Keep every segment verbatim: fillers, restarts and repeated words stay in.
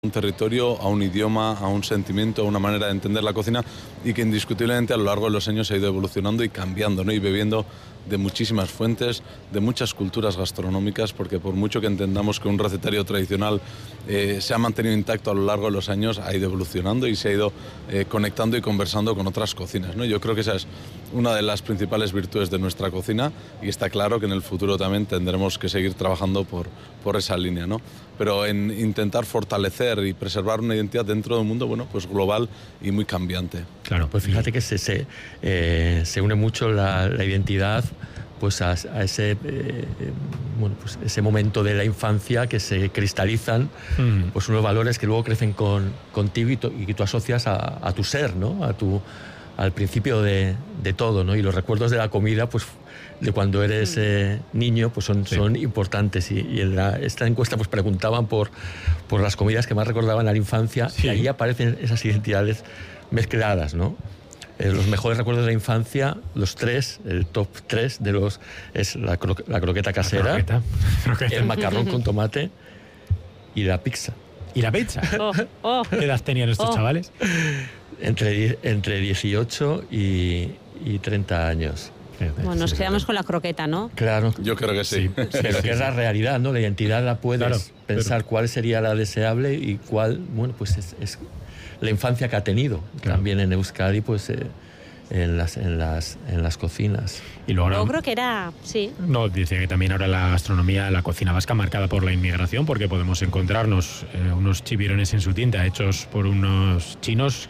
un territorio, a un idioma, a un sentimiento, a una manera de entender la cocina y que indiscutiblemente a lo largo de los años ha ido evolucionando y cambiando, ¿no? Y bebiendo de muchísimas fuentes, de muchas culturas gastronómicas, porque por mucho que entendamos que un recetario tradicional eh, se ha mantenido intacto a lo largo de los años, ha ido evolucionando y se ha ido eh, conectando y conversando con otras cocinas, ¿no? Yo creo que esa es una de las principales virtudes de nuestra cocina y está claro que en el futuro también tendremos que seguir trabajando por, por esa línea, ¿no? Pero en intentar fortalecer y preservar una identidad dentro de un mundo, bueno, pues global y muy cambiante. Claro, pues fíjate que se, se, eh, se une mucho la, la identidad pues a, a ese, eh, bueno, pues ese momento de la infancia que se cristalizan mm. pues unos valores que luego crecen con, contigo y, to, y que tú asocias a, a tu ser, ¿no? A tu, al principio de, de todo, ¿no? Y los recuerdos de la comida, pues de cuando eres eh, niño, pues son, sí. son importantes. Y, y en la, esta encuesta pues preguntaban por, por las comidas que más recordaban a la infancia, sí. y ahí aparecen esas identidades mezcladas, ¿no? Eh, los mejores recuerdos de la infancia, los tres, el top tres de los, es la, cro, la croqueta casera, la croqueta. Croqueta. El macarrón con tomate y la pizza. ¿Y la pizza? Oh, oh. ¿Qué edad tenían estos oh. chavales? Entre, entre dieciocho y, y treinta años. Bueno, nos quedamos con la croqueta, ¿no? Claro. Yo creo que sí. sí. Pero sí, que es la realidad, ¿no? La identidad la puedes claro, pensar pero... cuál sería la deseable y cuál, bueno, pues es, es la infancia que ha tenido. Claro. También en Euskadi, pues eh, en, las, en, las, en las cocinas. Y luego, Yo creo que era, sí. No, dice que también ahora la gastronomía, la cocina vasca marcada por la inmigración, porque podemos encontrarnos eh, unos chivirones en su tinta hechos por unos chinos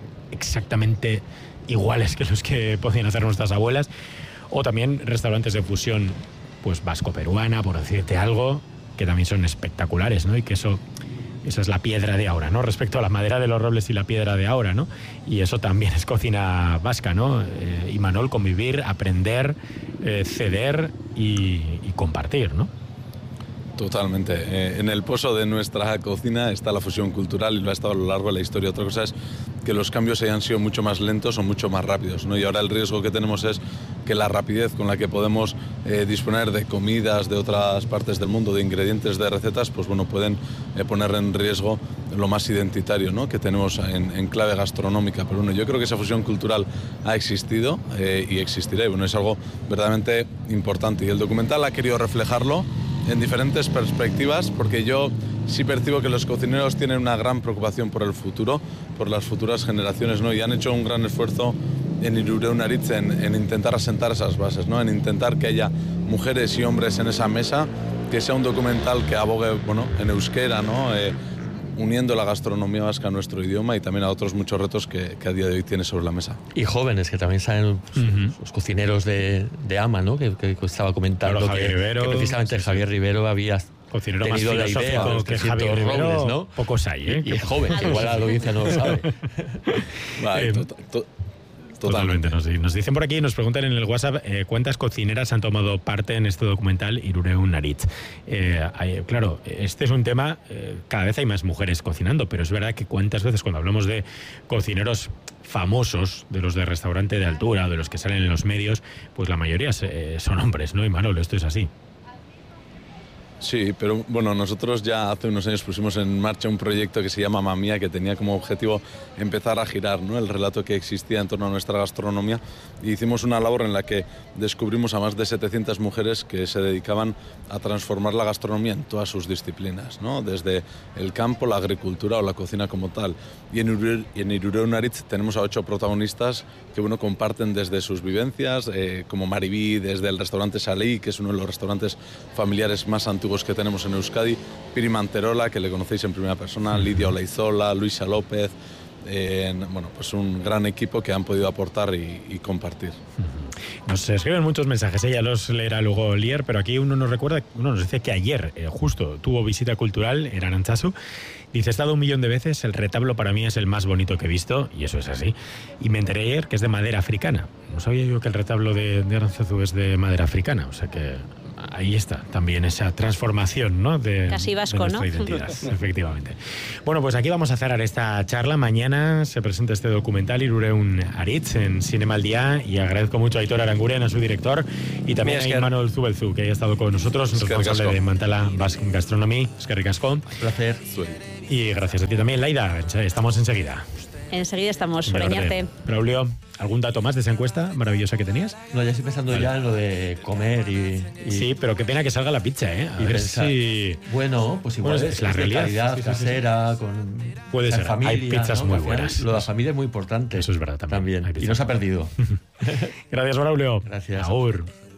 exactamente iguales que los que podían hacer nuestras abuelas, o también restaurantes de fusión pues vasco-peruana, por decirte algo, que también son espectaculares, ¿no? Y que eso, esa es la piedra de ahora, ¿no? Respecto a la madera de los robles y la piedra de ahora, ¿no? Y eso también es cocina vasca, ¿no? Eh, y Manol, convivir, aprender, eh, ceder y, y compartir, ¿no? Totalmente. Eh, en el pozo de nuestra cocina está la fusión cultural y lo ha estado a lo largo de la historia. Otra cosa es que los cambios hayan sido mucho más lentos o mucho más rápidos, ¿no? Y ahora el riesgo que tenemos es que la rapidez con la que podemos eh, disponer de comidas de otras partes del mundo, de ingredientes, de recetas, pues bueno, pueden eh, poner en riesgo lo más identitario, ¿no? Que tenemos en, en clave gastronómica. Pero bueno, yo creo que esa fusión cultural ha existido eh, y existirá. Y bueno, es algo verdaderamente importante. Y el documental ha querido reflejarlo en diferentes perspectivas, porque yo sí percibo que los cocineros tienen una gran preocupación por el futuro, por las futuras generaciones, ¿no? Y han hecho un gran esfuerzo en Hirurehun Aritz en, en intentar asentar esas bases, ¿no? En intentar que haya mujeres y hombres en esa mesa, que sea un documental que abogue, bueno, en euskera, ¿no? Eh, uniendo la gastronomía vasca a nuestro idioma y también a otros muchos retos que, que a día de hoy tiene sobre la mesa. Y jóvenes, que también salen pues, uh-huh. los cocineros de, de Ama, ¿no? Que, que estaba comentando claro, que, Rivero, que precisamente sí, Javier sí. Rivero había cocinero tenido más la idea de los que Javier Rivero, robles, ¿no? Pocos hay, ¿eh? Y, y es joven, que igual la audiencia no lo sabe. Vale, eh, to, to, Totalmente. Totalmente. Nos, nos dicen por aquí, nos preguntan en el WhatsApp eh, cuántas cocineras han tomado parte en este documental Hirurehun Aritz. Eh, hay, claro, este es un tema, eh, cada vez hay más mujeres cocinando, pero es verdad que cuántas veces cuando hablamos de cocineros famosos, de los de restaurante de altura, de los que salen en los medios, pues la mayoría eh, son hombres, ¿no? Y Manolo, esto es así. Sí, pero bueno, nosotros ya hace unos años pusimos en marcha un proyecto que se llama Mamma Mía, que tenía como objetivo empezar a girar, ¿no?, el relato que existía en torno a nuestra gastronomía, y hicimos una labor en la que descubrimos a más de setecientas mujeres que se dedicaban a transformar la gastronomía en todas sus disciplinas, ¿no?, desde el campo, la agricultura o la cocina como tal. Y en Hirurehun Aritz tenemos a ocho protagonistas que bueno, comparten desde sus vivencias, eh, como Maribí, desde el restaurante Salí, que es uno de los restaurantes familiares más antiguos que tenemos en Euskadi, Piri Manterola, que le conocéis en primera persona, Lidia Olaizola, Luisa López, eh, bueno, pues un gran equipo que han podido aportar y, y compartir. Nos escriben muchos mensajes, ella los leerá luego Lier, pero aquí uno nos recuerda, uno nos dice que ayer, eh, justo, tuvo visita cultural en Arantzazu. Dice, he estado un millón de veces, el retablo para mí es el más bonito que he visto, y eso es así. Y me enteré ayer que es de madera africana. No sabía yo que el retablo de, de Arantzazu es de madera africana, o sea que ahí está también esa transformación, ¿no?, de, casi vasco, de nuestra ¿no? identidad, efectivamente. Bueno, pues aquí vamos a cerrar esta charla. Mañana se presenta este documental Hirurehun Aritz en Cinema al Día, y agradezco mucho a Aitor Aranguren, a su director, y también a Manol Zubelzu, que haya estado con nosotros, responsable de Mantala Basque Gastronomy. Eskerrik asko. Placer. Suel. Y gracias a ti también, Laida. Estamos enseguida. Enseguida estamos, Freñarte. Braulio, ¿algún dato más de esa encuesta maravillosa que tenías? No, ya estoy pensando vale. ya en lo de comer y, y... Sí, pero qué pena que salga la pizza, ¿eh? A y ver pensar, si... Bueno, pues igual bueno, es, es la es realidad. calidad sí, sí, casera, sí. con... Puede ser, familia, hay pizzas ¿no? muy Al final, buenas. Lo de la familia es muy importante. Eso es verdad también. También. Y no se ha perdido. Gracias, Braulio. Gracias. Agur.